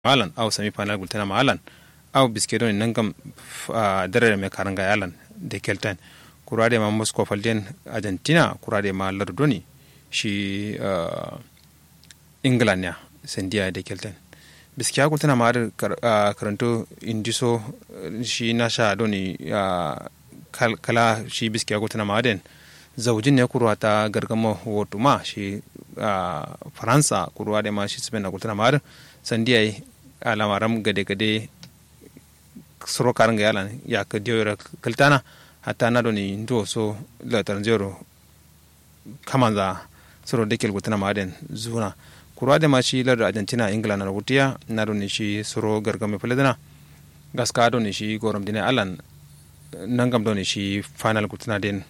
malan aw semi final gultana malan aw biskedo ni nangam dare me karanga yalan de keltan kurade ma Moscow falden Argentina kurade ma lardoni shi England ya sendiya de keltan biskiya gultana ma karanto indiso shi nasha doni kala shi biskiya gultana ma den zaujin ne kurwa ta gargama wotu ma shi faransa kurwa da ma shi spain na gultana ma sandiya alamaram gade-gade suro karanga yalan ya ka diyo kaltana hatta na doni ndo so latar zero kamanza suro dekel gultana ma den zuna kurwa da ma shi lar Argentina England na wutiya na doni shi suro gargama faledana gaska doni shi gorom dine alan nangam doni shi final gultana den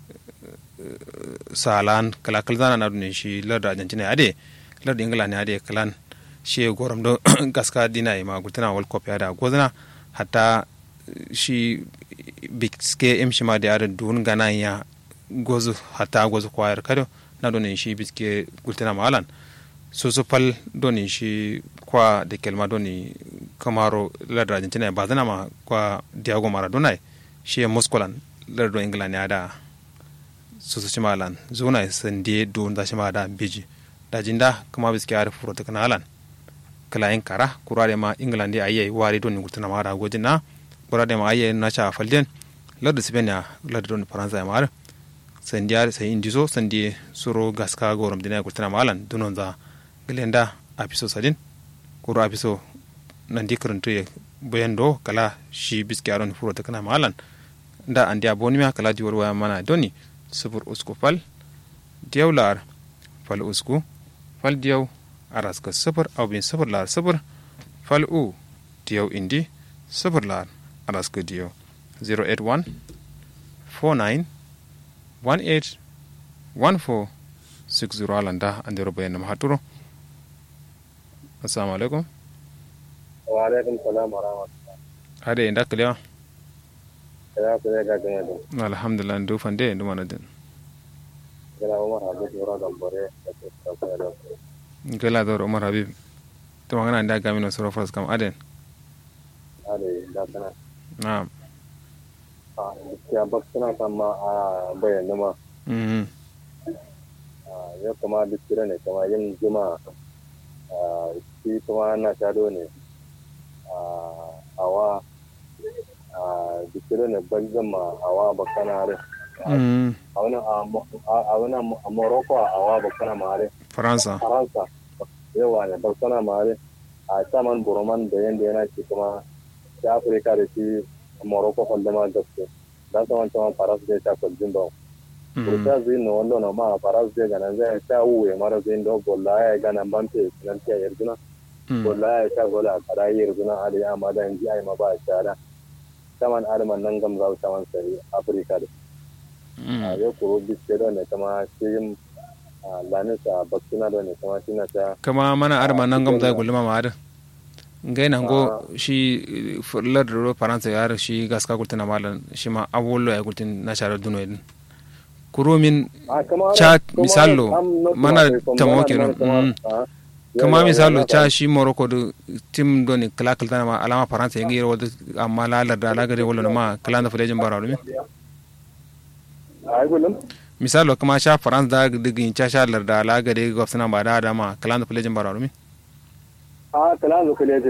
salan kala kalzana na duni shi larda Argentina ade larda England ade kalan shi goram do gaska dina ma gutana World Cup ya da gozana hatta shi biske em shima da ada dun gana ya gozu hatta gozu kwayar kado na duni shi biske gutana malan so fal doni shi kwa de kelma doni kamaro larda Argentina ba zana ma kwa Diego Maradona shi Moscow larda England ya da susu shimalan zuna sande don da shima da biji da jinda kuma biski ar furo ta kanalan kalayin kara kurare ma England ya ayi wari don gutuna mara gojina kurare ma ayi na cha falden lord Spain ya lord don Faransa ya mar sandiya sai indizo sandi suro gaska gorom dina gutuna malan dunon za glenda apiso sadin kuro apiso nan dikranto ye boyando kala shi biski aron furo ta kana malan da andiya bonima kala diwor waya mana doni sufur usku fal diyaw lar fal usku fal diyaw araska sufur aw bin sufur lar sufur fal u diyaw indi sufur lar araska diyaw 081 49 18 14 60 alanda andero bayan mahaturo assalamu alaikum wa alaikum salam wa rahmatullah ade inda kalewa ya ku ga gane da alhamdulillah ndo fande ndo manadin gala Umar Habib ora gambore gala dor Umar Habib to ngana nda gamino soro fas kam aden da kana na'am ya baksana kama bayan ma ya kuma dukira ne kama yin juma shi kuma na shado ne awa dukkan ne banzan ma awa bakana re a wani a Morocco awa bakana mare Faransa yawa ne bakana mare a saman buroman da yanda yana ci kuma ta Afirka da shi Morocco kwallo ma gaske da saman saman Faransa da ta kwallon ba Burta zai na wallo na ma Faransa da ganan zai ta uwe mara zai da bolla ya ganan bante nan ta yarduna bolla ya ta gola kada yarduna ali amma da inji ai ma ba shara saman arman nan gam za saman sai Afirka da ya kuro biske da ne kama cikin lanisa baksuna da ne kama tina ta kama mana arman nan gam za gulma ma ada ngai nan go shi furlar ro Faransa yar shi gaska gultana malan shi ma awollo ya gultin na sharar duno din kuro min cha misallo mana tamo kenan kama misalo cha shi Morocco do tim do ni kala kala ma alama Faransa yangi ro amma la da la gade wala ma kala da fulejin bararu mi misalo kama sha France da digin cha sha da la gade gofsana ba da ma kala da fulejin bararu mi kala da fulejin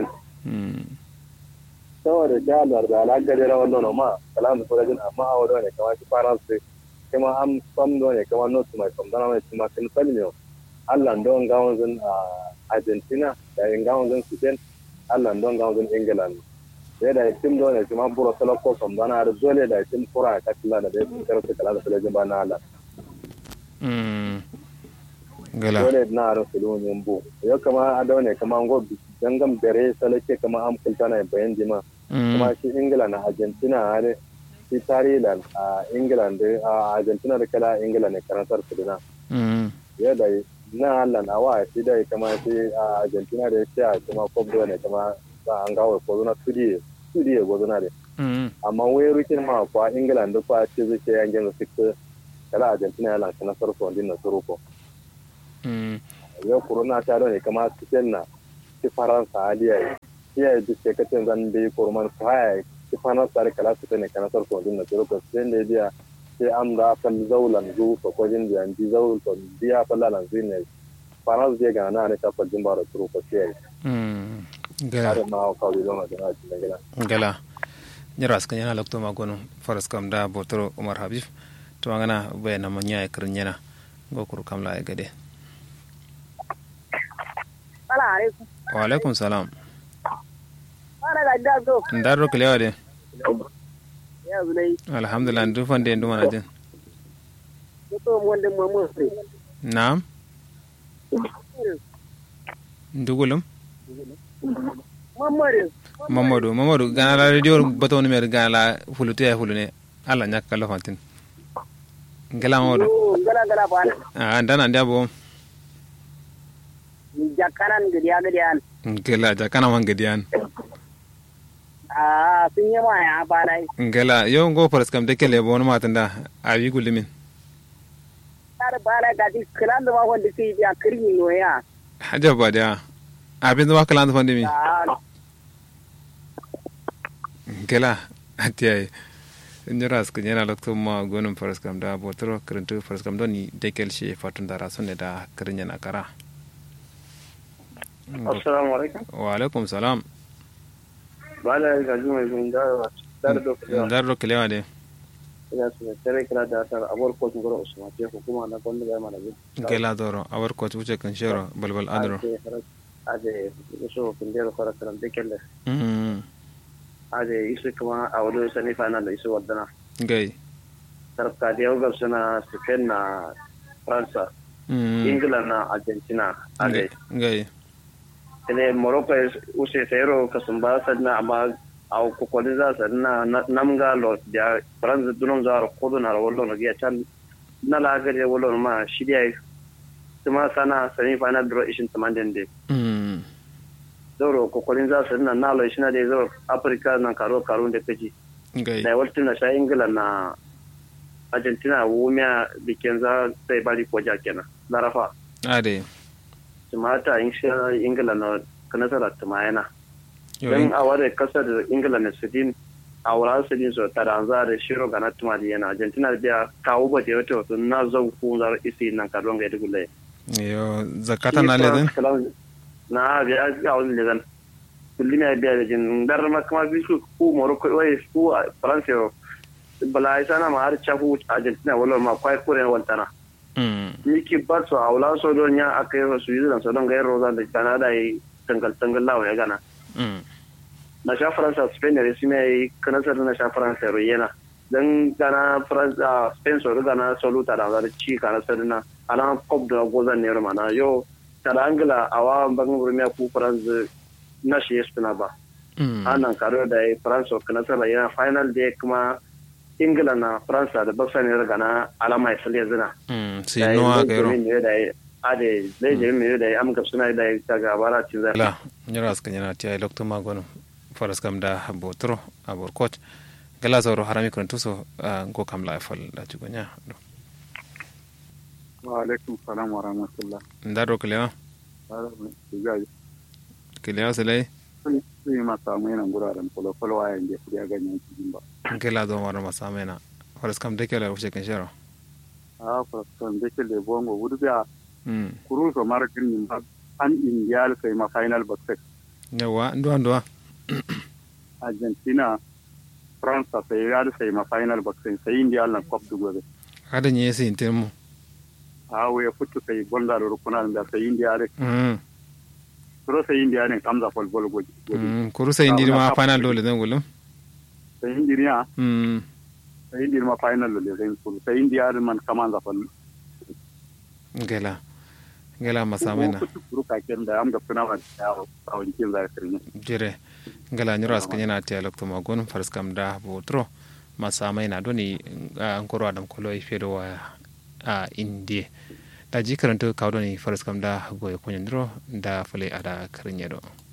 saboda sha da la gade ra wannan ma kala da fulejin amma a wadon ne kama shi France kama am fam do ne kama not mai fam dana mai kuma kin salmiyo Allah don gawon zan Argentina da gawon zan Spain Allah don gawon zan England sai da tim do ne kuma buro sala ko kam dana da dole da tim kura ta kila da su karanta kala da fulajin ba na Allah gala dole na ran su don yambo ya kama ado ne kama ngo dangam dare salake kama am kulta na bayan jima kuma shi England na Argentina har shi tarilan a England a Argentina da kala England ne karantar su dina yadda na Allah na wa shi dai kama shi a Argentina da ya kuma kwabdo ne kama ba an gawo ko zuna studio go zuna de amma wai rukin ma kwa England da kwa ce zai yan gina su kala Argentina ya lanka na sarko din na suruko yo corona ta ne kama cikin na ci faransa adiya ya yi ce katin zan da yi kurman kwaya ci faransa da kala su ne kana sarko din na turko sai da biya sai am da fal zaulan zu ko kojin da ndi zaul to biya fallalan zine faransa je ga na ne ta fajin bara turko sai gala ma ka wi zama da gala gala nyara ska yana lokto magono faras kam da botoro umar habib to ngana bayana manya e kirnyana gokuru kamla e gade wa alaikum salam ndaro kilewa de alhamdulillah ndu fande ndu mana din naam ndugulum mamadou gana la radio bato numéro gana la fulute ya fulune alla nyaka la fantin ngala mamadou ngala bana ndana ndiabo jakaran gedian ngela jakana man gedian sun yi maya bana ngela yo ngo paras kam de kele bon matanda ayi gulimin tar bana ga di kran da wanda ke ya kirni no ya haja bada abin da kalan fande mi ngela atiay nyaras ke nyana lokto ma gonum paras kam da botro krentu paras kam doni de kel shi fatun dara sonne da kirnyana kara assalamu alaikum wa alaikum salam bala ga juma bin da dardo kelewa de ina so tare kala da tar abor ko ngoro usma te ko kuma na gondo ga mana bi gela doro awar ko tuce kan shero balbal adro ade so kindero fara karam de kelle ade isu kuma a wado sani final da isu wadana gai tarka da yau gabsana Spain na France England na Argentina ade gai ne Morocco use zero kasumba sanna amma au kokoli za sanna namga lo da France dunon za ko na wallo no ya tan na la gare wallo ma shidiya kuma sana semi final draw ishin tamanden de zoro kokolin za sanna na lo ishin da zoro Africa na karo da kaji da waltin na sha England na Argentina wumiya bikin za sai bari ko kenan larafa ade tumata insha England na kanasara tumayana don a wadda kasar England na sidin a wurin sidin so taranza da shiro ga na tumadi yana Argentina da kawo ba da yato na zau ku zar isi nan kadon ga dugule yo zakata na ledan na biya ga wani ledan kullum ya biya da jin dar ma kuma bi su ku Morocco wai ku France bala sana ma har chafu Argentina wala ma kwai kure waltana yake ba su a wula so don ya aka yi su yi so don gayar rosa da Canada yi tangal lawa ya gana na sha faransa Spain da su mai kanasar na sha faransa yana don gana faransa Spain so gana soluta da zar ci kanasar na ana cop da gozan ne mana yo tada angila awa bangun rumiya ku faransa na shi yasuna ba anan karo da faransa kanasar yana final day kuma Ingila na Faransa da Baksa ne daga na alama ya sale zina. Si noa ga yaro. Ade zai je mai da am suna da ta gabara cin zai. La, nyara ska nyana ti ay lokto magono. Faras kam da botro abor coach. Gala zoro harami kon tuso go kam la fal da jugonya. Wa alaikum salam wa rahmatullah. Ndaro klewa. Klewa sele. Sai ma samu yana guraren kolo wayan da ya ganyen cikin ba. Gela do maro masamena. Faras kam de kala ushe kan shero. Faras kam de kele bongo wurbiya. Kuru so mara kin ba an India kai ma final basket. Yawa ndo. Argentina France sai ya sai ma final basket sai India na cup du gobe. Hada nye sai intemu. We futu sai gonda ro kuna da sai India re. Kuru sai India ne kamza fol goji. Kuru sai India ma final dole zan gulum. Sai India sai India ma final dole zan kuru sai India man kamanda fol. Gela masamena kuru ka ken da am ga kuna wa a wankin za ka rinne jire gela nyoro aska nyana ti alok to magon fars kam da botro masamena doni ankoro adam kolo ifedo wa indie da jikaranto kawdoni fars kam da goye kunyandro da fale ada karinyedo